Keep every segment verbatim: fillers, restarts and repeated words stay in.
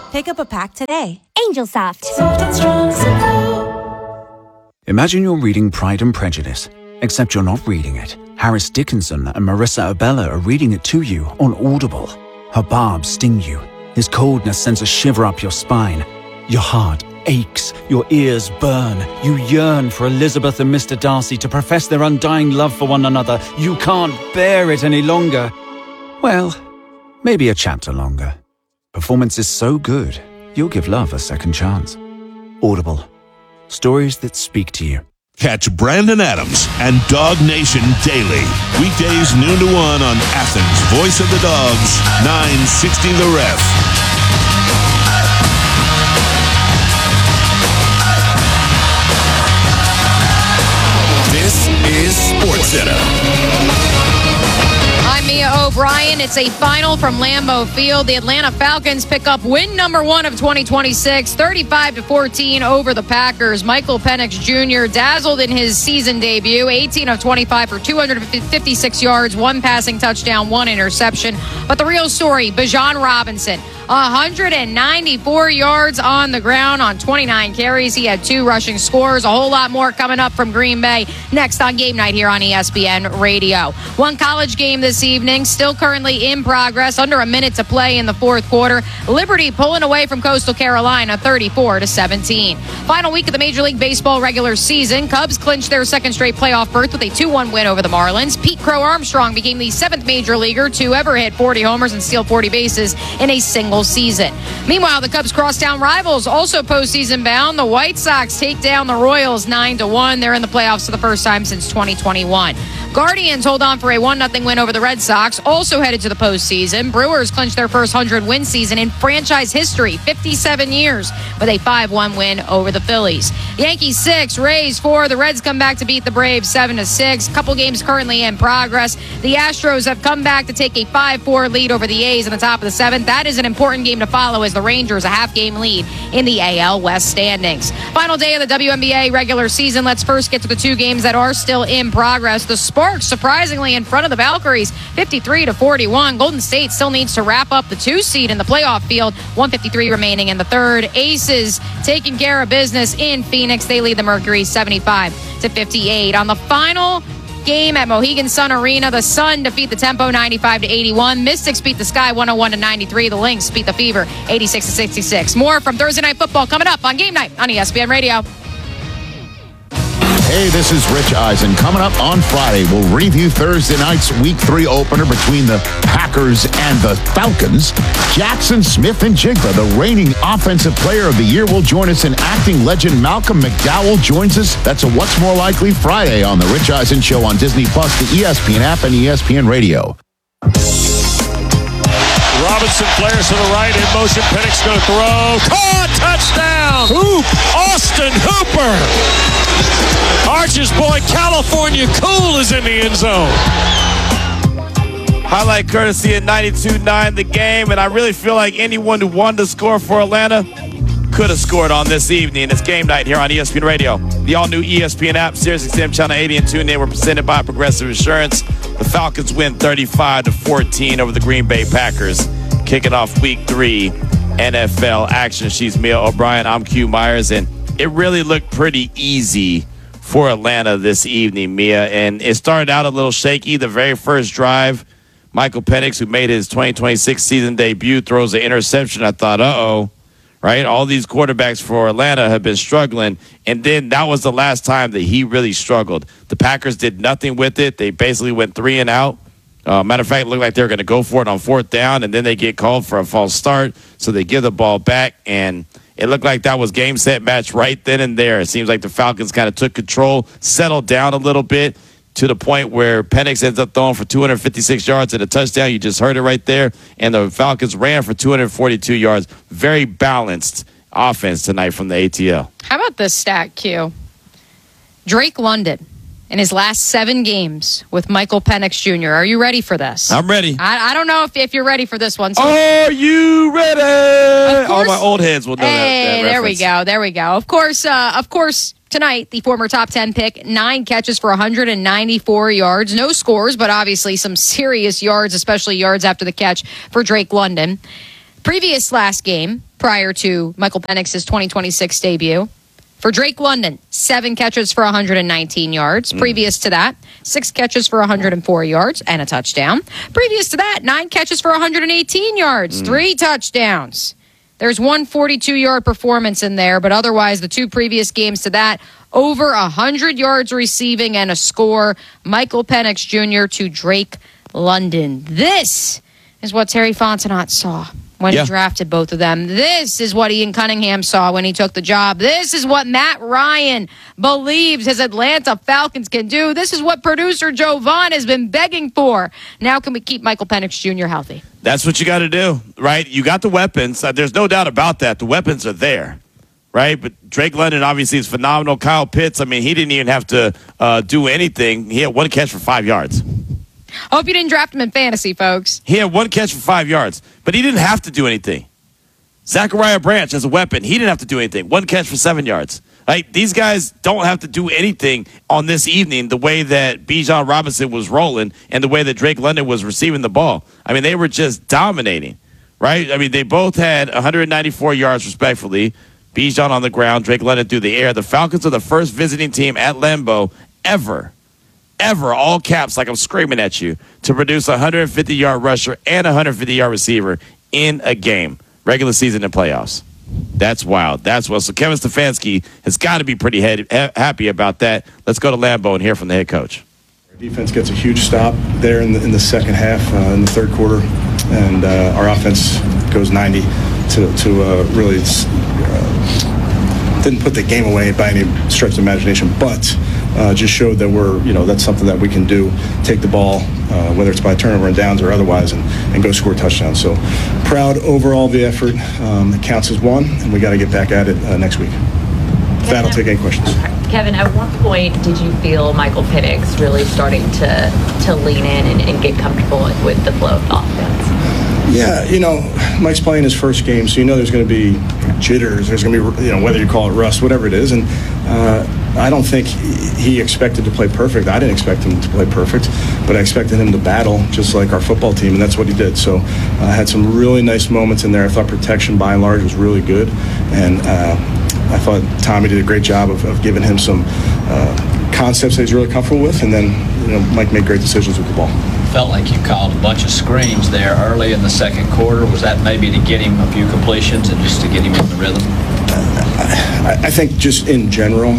Pick up a pack today. Angel Soft. Soft and strong, simple. Imagine you're reading Pride and Prejudice, except you're not reading it. Harris Dickinson and Marissa Abella are reading it to you on Audible. Her barbs sting you. His coldness sends a shiver up your spine. Your heart aches. Your ears burn. You yearn for Elizabeth and Mister Darcy to profess their undying love for one another. You can't bear it any longer. Well, maybe a chapter longer. Performance is so good, you'll give love a second chance. Audible. Stories that speak to you. Catch Brandon Adams and Dog Nation daily. Weekdays noon to one on Athens' Voice of the Dogs, nine sixty The Ref. This is SportsCenter. I'm Mia O'Brien. It's a final from Lambeau Field. The Atlanta Falcons pick up win number one of twenty twenty-six, thirty-five to fourteen over the Packers. Michael Penix Junior dazzled in his season debut, eighteen of twenty-five for two hundred fifty-six yards, one passing touchdown, one interception. But the real story, Bijan Robinson, one hundred ninety-four yards on the ground on twenty-nine carries. He had two rushing scores. A whole lot more coming up from Green Bay next on Game Night here on E S P N Radio. One college game this evening, still currently in progress, under a minute to play in the fourth quarter. Liberty pulling away from Coastal Carolina thirty-four to seventeen. Final week of the Major League Baseball regular season. Cubs clinched their second straight playoff berth with a two one win over the Marlins. Pete Crow Armstrong became the seventh major leaguer to ever hit forty homers and steal forty bases in a single season. Meanwhile, the Cubs crosstown rivals also postseason bound. The White Sox take down the Royals nine to one. They're in the playoffs for the first time since twenty twenty-one. Guardians hold on for a one nothing win over the Red Sox, also headed to the postseason. Brewers clinched their first one hundred win season in franchise history, fifty-seven years, with a five one win over the Phillies. Yankees six, Rays four. The Reds come back to beat the Braves seven to six. Couple games currently in progress. The Astros have come back to take a five four lead over the A's in the top of the seventh. That is an important game to follow as the Rangers a half game lead in the A L West standings. Final day of the W N B A regular season. Let's first get to the two games that are still in progress. The Sparks surprisingly in front of the Valkyries fifty-three to forty-one. Golden State still needs to wrap up the two seed in the playoff field. one fifty-three remaining in the third. Aces taking care of business in Phoenix. They lead the Mercury seventy-five to fifty-eight. On the final game at Mohegan Sun Arena, the Sun defeat the Tempo ninety-five to eighty-one. Mystics beat the Sky one oh one to ninety-three. The Lynx beat the Fever eighty-six to sixty-six. More from Thursday Night Football coming up on Game Night on E S P N Radio. Hey, this is Rich Eisen. Coming up on Friday, we'll review Thursday night's Week three opener between the Packers and the Falcons. Jackson Smith-Njigba, the reigning Offensive Player of the Year, will join us, and acting legend Malcolm McDowell joins us. That's a What's More Likely Friday on The Rich Eisen Show on Disney Plus, the E S P N app, and E S P N Radio. Robinson flares to the right, in motion. Penix going to throw. Caught! Touchdown! Hoop! Austin Hooper! Arch's boy, California Cool, is in the end zone. Highlight courtesy at ninety-two nine The Game, and I really feel like anyone who wanted to score for Atlanta could have scored on this evening. It's Game Night here on E S P N Radio. The all-new E S P N app, Sirius X M Channel eighty and TuneIn were presented by Progressive Insurance. The Falcons win thirty-five to fourteen over the Green Bay Packers, kicking off Week three N F L action. She's Mia O'Brien. I'm Q Myers, and it really looked pretty easy for Atlanta this evening, Mia. And it started out a little shaky. The very first drive, Michael Penix, who made his twenty twenty-six season debut, throws an interception. I thought, uh-oh, right? All these quarterbacks for Atlanta have been struggling. And then that was the last time that he really struggled. The Packers did nothing with it. They basically went three and out. Uh, matter of fact, it looked like they were going to go for it on fourth down, and then they get called for a false start. So they give the ball back, and it looked like that was game, set, match right then and there. It seems like the Falcons kind of took control, settled down a little bit to the point where Penix ends up throwing for two hundred fifty-six yards and a touchdown. You just heard it right there. And the Falcons ran for two hundred forty-two yards. Very balanced offense tonight from the A T L. How about this stat, Q? Drake London, in his last seven games with Michael Penix Junior Are you ready for this? I'm ready. I, I don't know if, if you're ready for this one. So Are you ready? All my old heads will know hey, that, that there we reference. go. There we go. Of course, uh, of course, tonight, the former top ten pick, nine catches for one hundred ninety-four yards. No scores, but obviously some serious yards, especially yards after the catch for Drake London. Previous last game, prior to Michael Penix's twenty twenty-six debut. For Drake London, seven catches for one hundred nineteen yards. Mm. Previous to that, six catches for one hundred four yards and a touchdown. Previous to that, nine catches for one hundred eighteen yards, mm. three touchdowns. There's one forty-two-yard performance in there, but otherwise the two previous games to that, over one hundred yards receiving and a score. Michael Penix Junior to Drake London. This is what Terry Fontenot saw when yeah. he drafted both of them. This is what Ian Cunningham saw when he took the job. This is what Matt Ryan believes his Atlanta Falcons can do. This is what producer Joe Vaughn has been begging for. Now can we keep Michael Penix Junior healthy? That's what you got to do, right? You got the weapons. Uh, there's no doubt about that. The weapons are there, right? But Drake London obviously is phenomenal. Kyle Pitts, I mean, he didn't even have to uh, do anything. He had one catch for five yards. Hope you didn't draft him in fantasy, folks. He had one catch for five yards, but he didn't have to do anything. Zachariah Branch as a weapon, he didn't have to do anything. One catch for seven yards. Right? These guys don't have to do anything on this evening the way that Bijan Robinson was rolling and the way that Drake London was receiving the ball. I mean, they were just dominating, right? I mean, they both had one hundred ninety-four yards respectively. Bijan on the ground, Drake London through the air. The Falcons are the first visiting team at Lambeau ever ever, all caps like I'm screaming at you, to produce a one hundred fifty-yard rusher and a one hundred fifty-yard receiver in a game, regular season and playoffs. That's wild. That's wild. So Kevin Stefanski has got to be pretty head, ha- happy about that. Let's go to Lambeau and hear from the head coach. Our defense gets a huge stop there in the, in the second half, uh, in the third quarter, and uh, our offense goes ninety to, to uh, really uh, didn't put the game away by any stretch of the imagination, but Uh, just showed that we're, you know, that's something that we can do, take the ball, uh, whether it's by turnover and downs or otherwise, and, and go score touchdowns. So proud overall of the effort. Um, it counts as one, and we got to get back at it uh, next week. With that, I'll take any questions. Kevin, at what point did you feel Michael Penix really starting to, to lean in and, and get comfortable with the flow of the offense? Yeah, you know, Mike's playing his first game, so you know there's going to be jitters. There's going to be, you know, whether you call it rust, whatever it is. And uh, I don't think he expected to play perfect. I didn't expect him to play perfect, but I expected him to battle just like our football team, and that's what he did. So I uh, had some really nice moments in there. I thought protection, by and large, was really good. And uh, I thought Tommy did a great job of, of giving him some uh, concepts that he's really comfortable with. And then, you know, Mike made great decisions with the ball. Felt like you called a bunch of screens there early in the second quarter. Was that maybe to get him a few completions and just to get him in the rhythm? Uh, I, I think just in general,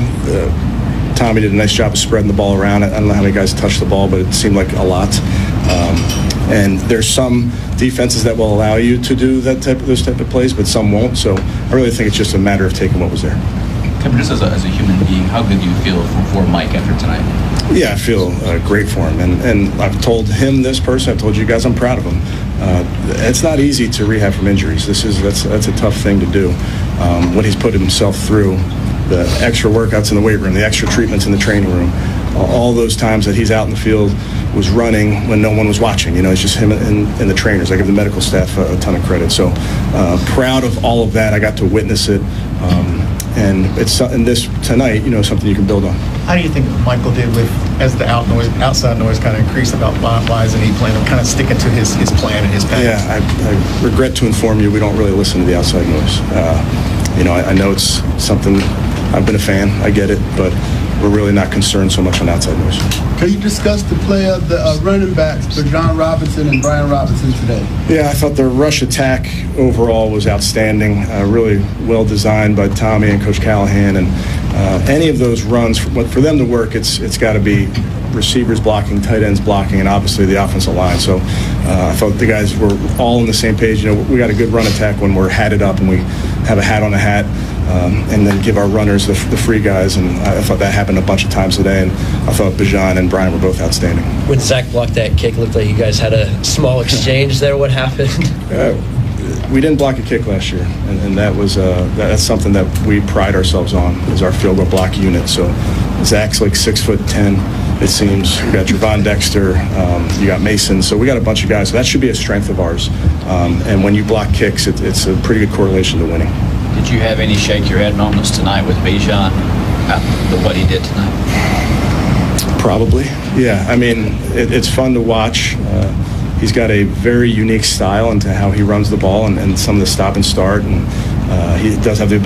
uh, Tommy did a nice job of spreading the ball around. I don't know how many guys touched the ball, but it seemed like a lot. Um, and there's some defenses that will allow you to do that type of, those type of plays, but some won't. So I really think it's just a matter of taking what was there. Kevin, just as a, as a human being, how good do you feel for, for Mike after tonight? Yeah, I feel uh, great for him, and and I've told him this person. I've told you guys I'm proud of him. Uh, it's not easy to rehab from injuries. This is that's that's a tough thing to do. Um, what he's put himself through, the extra workouts in the weight room, the extra treatments in the training room, all those times that he's out in the field was running when no one was watching. You know, it's just him and, and the trainers. I give the medical staff a, a ton of credit. So uh, proud of all of that. I got to witness it. Um, And it's and this tonight, you know, something you can build on. How do you think Michael did with, as the out noise, outside noise kind of increased about why, why isn't he playing, kind of sticking to his, his plan and his path? Yeah, I, I regret to inform you, we don't really listen to the outside noise. Uh, you know, I, I know it's something, I've been a fan, I get it, but we're really not concerned so much on outside noise. Can you discuss the play of the uh, running backs for John Robinson and Brian Robinson today? Yeah, I thought the rush attack overall was outstanding, uh, really well designed by Tommy and Coach Callahan. And uh, any of those runs, for, for them to work, it's it's got to be receivers blocking, tight ends blocking, and obviously the offensive line. So uh, I thought the guys were all on the same page. You know, we got a good run attack when we're hatted up and we have a hat on a hat. Um, and then give our runners the, the free guys, and I thought that happened a bunch of times today, and I thought Bijan and Brian were both outstanding. When Zach blocked that kick, looked like you guys had a small exchange there. What happened? Uh, we didn't block a kick last year, and, and that was uh, that, that's something that we pride ourselves on, is our field goal block unit. So Zach's like six foot ten, it seems. We got Trevon Dexter, um, you got Mason, so we got a bunch of guys. So that should be a strength of ours. Um, and when you block kicks, it, it's a pretty good correlation to winning. Did you have any shake your head moments tonight with Bijan, uh, what he did tonight? Probably, yeah. I mean, it, it's fun to watch. Uh, he's got a very unique style into how he runs the ball and, and some of the stop and start. And Uh, he does have the ability